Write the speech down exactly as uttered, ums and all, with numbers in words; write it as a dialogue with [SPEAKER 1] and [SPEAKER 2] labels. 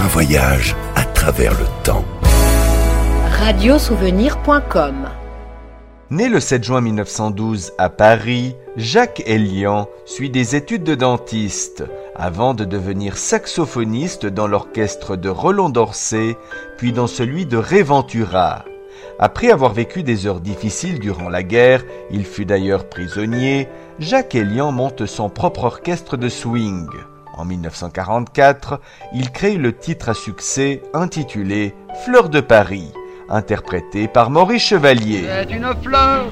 [SPEAKER 1] voyage à travers le temps.
[SPEAKER 2] radiosouvenir point com.
[SPEAKER 3] Né le sept juin mille neuf cent douze à Paris, Jacques Elian suit des études de dentiste avant de devenir saxophoniste dans l'orchestre de Roland d'Orsay, puis dans celui de Ray Ventura. Après avoir vécu des heures difficiles durant la guerre, il fut d'ailleurs prisonnier, Jacques Elian monte son propre orchestre de swing. En mille neuf cent quarante-quatre, il crée le titre à succès intitulé « Fleur de Paris », interprété par Maurice Chevalier.
[SPEAKER 4] C'est une fleur